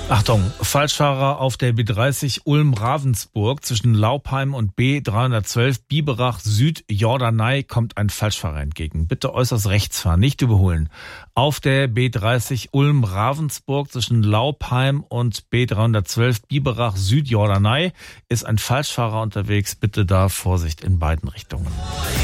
Achtung, Falschfahrer auf der B30 Ulm-Ravensburg zwischen Laupheim und B312 Biberach Süd-Jordanei kommt ein Falschfahrer entgegen. Bitte äußerst rechts fahren, nicht überholen. Auf der B30 Ulm-Ravensburg zwischen Laupheim und B312 Biberach Süd-Jordanei ist ein Falschfahrer unterwegs. Bitte da Vorsicht in beiden Richtungen.